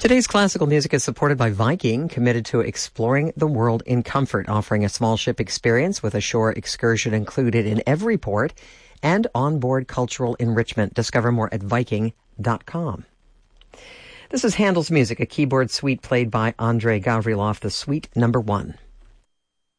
Today's classical music is supported by Viking, committed to exploring the world in comfort, offering a small ship experience with a shore excursion included in every port and onboard cultural enrichment. Discover more at Viking.com. This is Handel's music, a keyboard suite played by Andrei Gavrilov, the Suite No. 1.